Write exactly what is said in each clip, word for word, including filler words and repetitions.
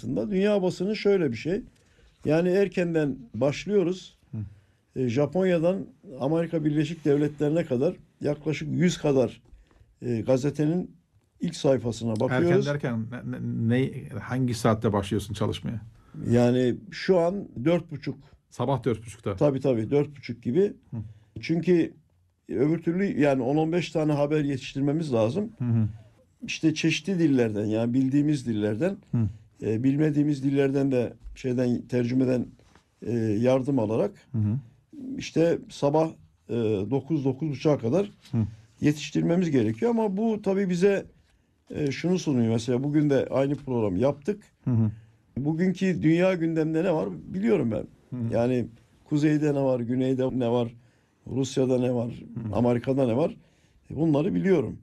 altında. Dünya basını şöyle bir şey. Yani erkenden başlıyoruz. E, Japonya'dan Amerika Birleşik Devletleri'ne kadar yaklaşık yüz kadar e, gazetenin ilk sayfasına bakıyoruz. Erken derken ne, ne, hangi saatte başlıyorsun çalışmaya? Yani şu an dört buçuk. Sabah dört buçukta. Tabii tabii dört buçuk gibi. Hı. Çünkü öbür türlü yani on on beş tane haber yetiştirmemiz lazım. Hı hı. İşte çeşitli dillerden, yani bildiğimiz dillerden, e, bilmediğimiz dillerden de şeyden tercümeden e, yardım alarak hı hı. işte sabah e, dokuz dokuz buçuğa kadar hı. yetiştirmemiz gerekiyor. Ama bu tabii bize e, şunu sunuyor. Mesela bugün de aynı programı yaptık. Hı hı. Bugünkü dünya gündeminde ne var biliyorum ben. Hı hı. Yani kuzeyde ne var, güneyde ne var, Rusya'da ne var, hı hı. Amerika'da ne var, bunları biliyorum.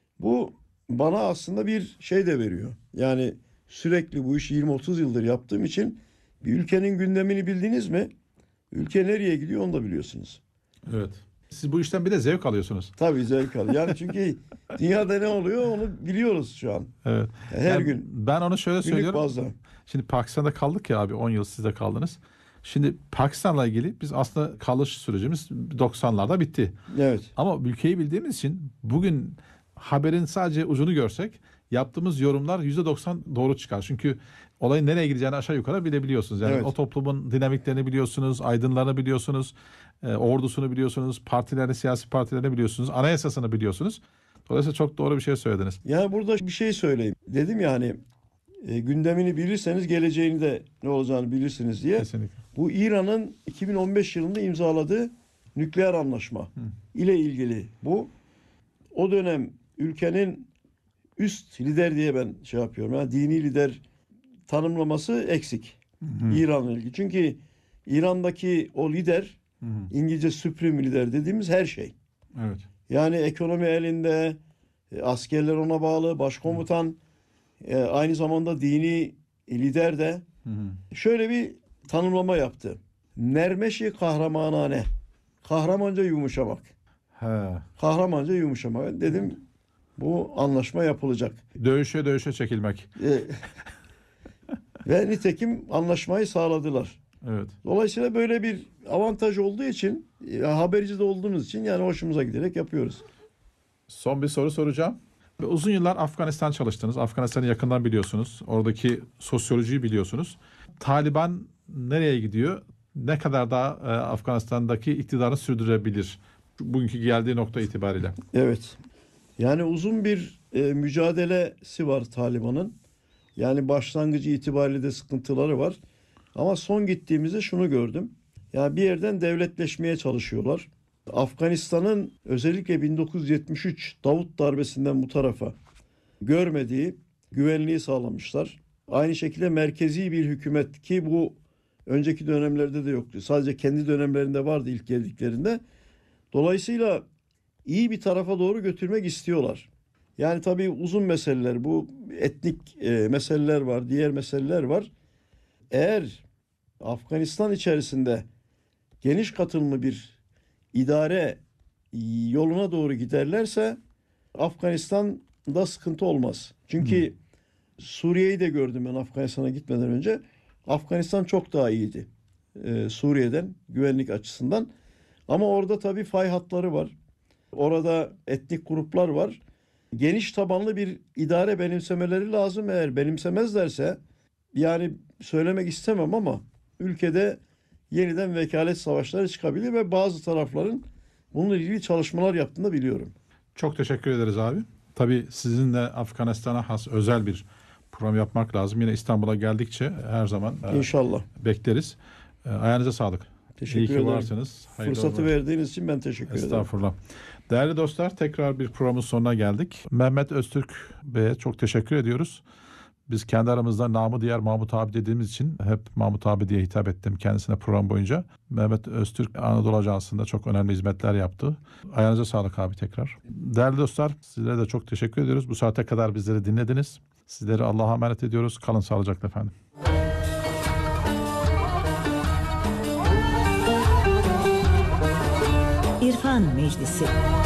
Bu bana aslında bir şey de veriyor. Yani sürekli bu işi yirmi otuz yıldır yaptığım için bir ülkenin gündemini bildiniz mi? Ülke nereye gidiyor onu da biliyorsunuz. Evet. Siz bu işten bir de zevk alıyorsunuz. Tabii zevk alıyor. Yani çünkü dünyada ne oluyor onu biliyoruz şu an. Evet. Her yani gün. Ben onu şöyle söylüyorum. Bazda. Şimdi Pakistan'da kaldık ya abi, on yıl siz de kaldınız. Şimdi Pakistan'la ilgili biz aslında kalış sürecimiz doksanlarda bitti. Evet. Ama ülkeyi bildiğimiz için bugün haberin sadece ucunu görsek yaptığımız yorumlar yüzde doksan doğru çıkar. Çünkü olayın nereye gideceğini aşağı yukarı bilebiliyorsunuz. Yani evet. O toplumun dinamiklerini biliyorsunuz, aydınlarını biliyorsunuz, e, ordusunu biliyorsunuz, partilerini, siyasi partilerini biliyorsunuz, anayasasını biliyorsunuz. Dolayısıyla çok doğru bir şey söylediniz. Yani burada bir şey söyleyeyim. Dedim ya hani e, gündemini bilirseniz geleceğini de ne olacağını bilirsiniz diye. Kesinlikle. Bu İran'ın iki bin on beş yılında imzaladığı nükleer anlaşma Hı. ile ilgili bu. O dönem ülkenin üst lider diye ben şey yapıyorum. Yani dini lider tanımlaması eksik. Hı. İran'la ilgili. Çünkü İran'daki o lider Hı. İngilizce supreme lider dediğimiz her şey. Evet. Yani ekonomi elinde, askerler ona bağlı, başkomutan, e, aynı zamanda dini lider de hı hı. şöyle bir tanımlama yaptı. Nermeşi kahramanane. Kahramanca yumuşamak. He. Kahramanca yumuşamak. Dedim bu anlaşma yapılacak. Dövüşe dövüşe çekilmek. E, ve nitekim anlaşmayı sağladılar. Evet. Dolayısıyla böyle bir avantaj olduğu için, haberci de olduğumuz için yani hoşumuza giderek yapıyoruz. Son bir soru soracağım. Uzun yıllar Afganistan çalıştınız. Afganistan'ı yakından biliyorsunuz. Oradaki sosyolojiyi biliyorsunuz. Taliban nereye gidiyor? Ne kadar daha e, Afganistan'daki iktidarını sürdürebilir? Bugünkü geldiği nokta itibariyle. Evet. Yani uzun bir e, mücadelesi var Taliban'ın. Yani başlangıcı itibariyle de sıkıntıları var. Ama son gittiğimizde şunu gördüm. Yani bir yerden devletleşmeye çalışıyorlar. Afganistan'ın özellikle bin dokuz yüz yetmiş üç Davut darbesinden bu tarafa görmediği güvenliği sağlamışlar. Aynı şekilde merkezi bir hükümet ki bu önceki dönemlerde de yoktu. Sadece kendi dönemlerinde vardı ilk geldiklerinde. Dolayısıyla iyi bir tarafa doğru götürmek istiyorlar. Yani tabii uzun meseleler, bu etnik e, meseleler var, diğer meseleler var. Eğer Afganistan içerisinde geniş katılımlı bir idare yoluna doğru giderlerse Afganistan'da sıkıntı olmaz. Çünkü hmm. Suriye'yi de gördüm ben Afganistan'a gitmeden önce. Afganistan çok daha iyiydi ee, Suriye'den güvenlik açısından. Ama orada tabii fay hatları var. Orada etnik gruplar var. Geniş tabanlı bir idare benimsemeleri lazım. Eğer benimsemezlerse yani söylemek istemem ama ülkede yeniden vekalet savaşları çıkabilir ve bazı tarafların bununla ilgili çalışmalar yaptığını da biliyorum. Çok teşekkür ederiz abi. Tabii sizinle Afganistan'a has özel bir program yapmak lazım. Yine İstanbul'a geldikçe her zaman İnşallah. E, bekleriz. E, ayağınıza sağlık. Teşekkür İyi ki ederim. varsınız. Hayırlı Fırsatı olmak. verdiğiniz için ben teşekkür ederim. Estağfurullah. Değerli dostlar, tekrar bir programın sonuna geldik. Mehmet Öztürk Bey'e çok teşekkür ediyoruz. Biz kendi aramızda namı diğer Mahmut abi dediğimiz için hep Mahmut abi diye hitap ettim kendisine program boyunca. Mehmet Öztürk Anadolu Ajansı'nda çok önemli hizmetler yaptı. Ayağınıza sağlık abi tekrar. Değerli dostlar, sizlere de çok teşekkür ediyoruz. Bu saate kadar bizleri dinlediniz. Sizleri Allah'a emanet ediyoruz. Kalın sağlıcakla efendim. İrfan Meclisi